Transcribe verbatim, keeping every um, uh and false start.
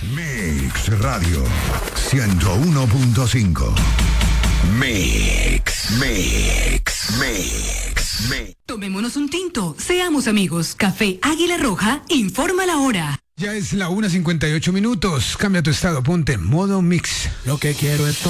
Mix Radio ciento uno punto cinco. Mix, Mix, Mix, Mix. Tomémonos un tinto, seamos amigos. Café Águila Roja informa la hora. Ya es la una cincuenta y ocho minutos. Cambia tu estado, ponte modo mix. Lo que quiero es